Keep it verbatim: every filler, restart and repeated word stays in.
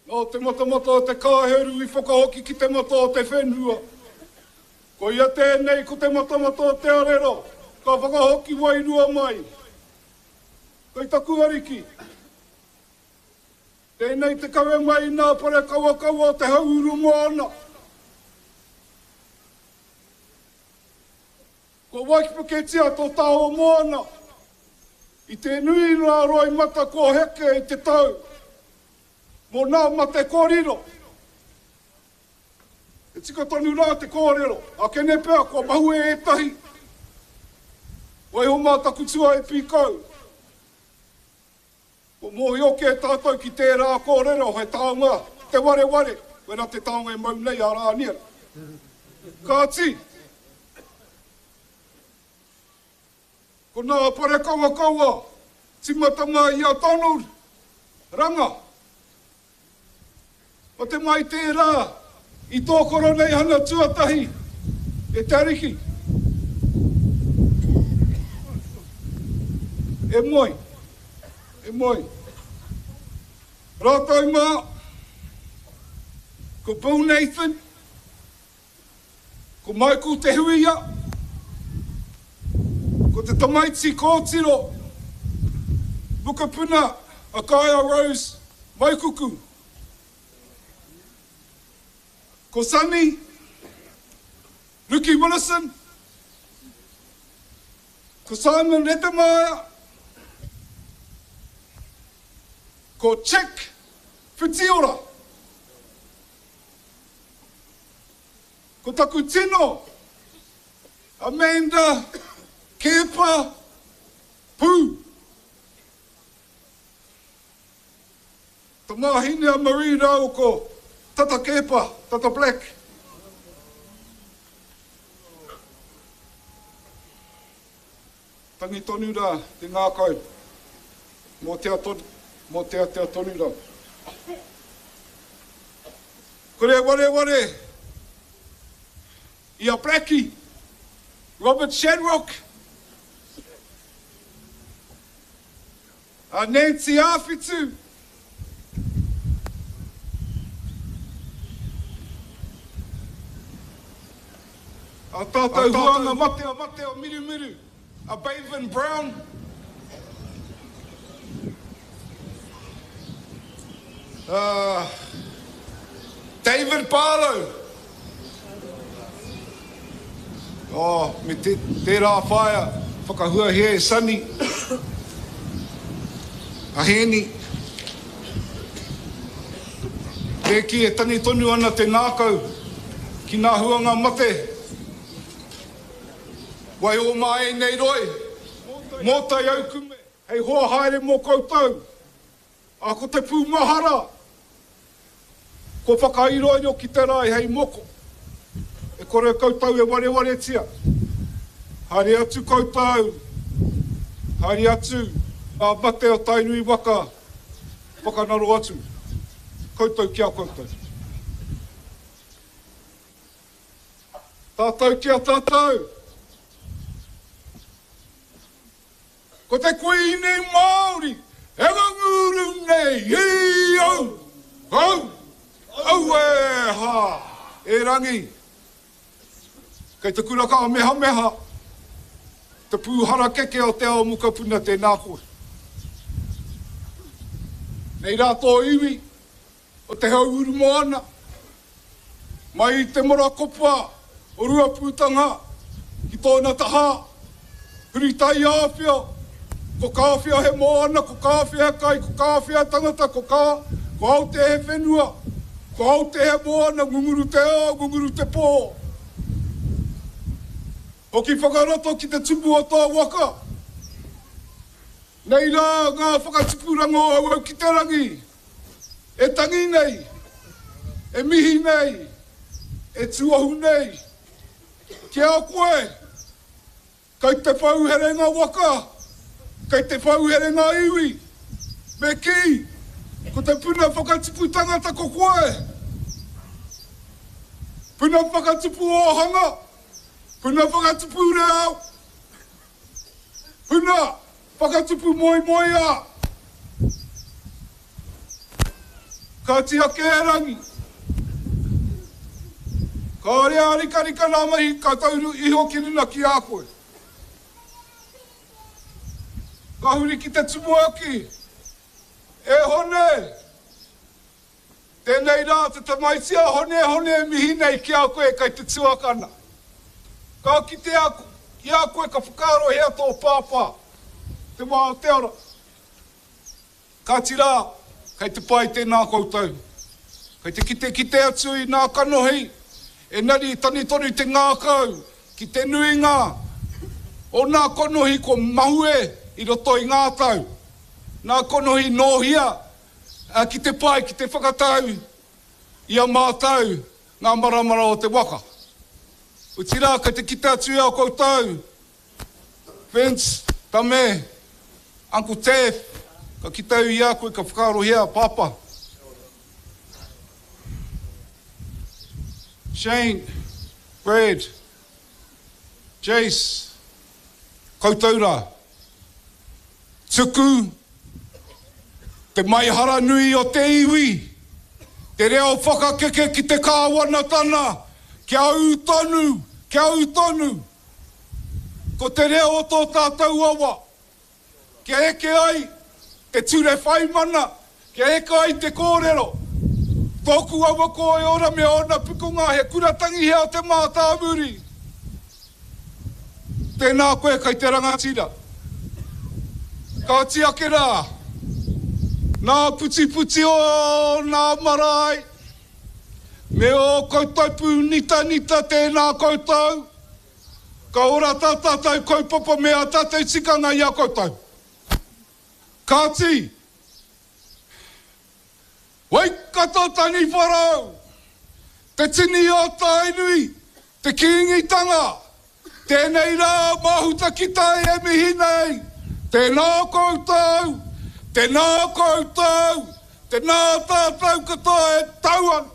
No te mata o te kāheru I whakahoki ki te mata o te whenua. Ko ia tēnei ko te mata o te arero, ka whakahoki wairua mai. Kei taku ariki. Tēnei te kawe mai nā pare kawa kawa te hauru moana. Ko waikipaketia tō tāo moana. I te nui nā roi mata ko heke I te tau. Mō nā mate kōrero. E tika tonu rā te kōrero. A kene pēr ko mahu e etahi. Wai ho mā takutua e pīkau. Ko mō hioke e tātou ki tērā kōrero hei tāunga. Te ware ware. Wera te tāunga e mau nei a rānia. Kāti. Ko nā pare kawa kawa. Timatanga I a tonu. Ranga. O te mai tērā, I tō koro nei hana tuatahi, e tariki. E moi, e moi. Rātou mā, ko Bill Nathan, ko Michael Te Huia, ko te Tamaiti Kōtiro, Mukapuna, Akaya Rose, Maikuku. Ko Sunny, Ricky Willison, ko Simon Retamaya, ko Chick Whitiora, ko taku tino, Amanda Kepa Pū, ta mahine a Marie rau ko Tata Kepa, Tata Black. Tangi tonu rā, te ngākau. Mō te atonu, mō te te atonu rā. Kore ware ware. Ia Blackie. Robert Shadrock. A Nancy Awhitu. A tātou huanga mateo mateo miru miru. A Baven Brown. Uh, David Barlow. Oh, me te, tērā whaia. Whakahua he Sunny. A Heni. Te ki e tani tonu ana te ngākau. Ki nā huanga mate. Wai o mai nei roi, mō tai au kume, hei hoa haere mō koutou, a ko te pū mahara, ko whakairoino ki te rai hei moko, e kore koutou e ware ware tia, haere atu koutou, haere atu, a mate o tainui waka, whakanaro atu, koutou kia koutou. Tātou kia tātou, ko te kuini Māori, e nganguru nei, i au, au, au e ha, e rangi. Kei te kuraka a meha meha, te pūhara keke o te ao mukapuna te nākoe. Nei rātō iwi, o te hauru moana, mai I te mora kopa, o rua pūtanga, ki tōna taha, huritai āwhia, ko kāwhia he moana, ko kāwhia kai, ko kāwhia tangata, ko kā, ko au te he whenua, ko au te he moana, ngunguru te o, ngunguru te pō. Hoki whakaroto ki te tupu o tō waka. Nei rā ngā whakatupurango au au ki te rangi. E tangi nei, e mihi nei, e tuahu nei. Kia koe, kai te whauherenga waka, kei te whauhere ngā iwi. Me ki, ko te puna whakatupu tangata ko koe. Puna whakatupu o hanga. Puna whakatupu reo. Puna whakatupu moi moi a. Ka tia ke rangi. Ka rea rika rika nā mahi ka tauru iho kirina ki a koe. Ka huri ki te tumuaki. E hone. Tēnei rā te tamaisia hone hone mihi nei ki a koe kai te tuakana. Ka ki te aku, ki a koe ka whakaro hea tō pāpā. Te wā o te ora. Ka tira, kai te pai tēnā koutou. Kai te kite kite atu i nā kanohi. E nari tani tonu te ngākau, ki te nuinga. O nā konohi ko mahue i roto i ngātau. Nā konohi nōhia, a ki te pai, ki te whakatau, i a mātau, ngā maramara o te waka. Utira, kai te kite atu i a koutou. Vince, Tame, Uncle Tef, ka kitau i a koe ka whakaro hea, papa. Shane, Brad, Jace, koutou rā. Tuku, te maihara nui o te iwi, te reo whakakeke ki te kāwanatana, kia au tonu, kia au tonu. Ko te reo o tō tātou awa, kia eke ai te ture whaimana, kia eke ai te kōrero. Tōku awa ko e ora me ona pukunga he kuratangi hea o te mātāmuri. Tēnā koe kai te rangatira. Ka tiake rā. Nā puti puti o nā marae. Me o koutou pu nita nita tēnā koutou. Ka ora tātātou kaupapa me a tātou tikanga i a koutou. Ka ti. Wai kato tani wharau, te tini o tainui, te kingitanga, tēnei rā mahuta ki tai e mihi nei, tēnā koutou, tēnā koutou, tēnā tātou katoa e tauan.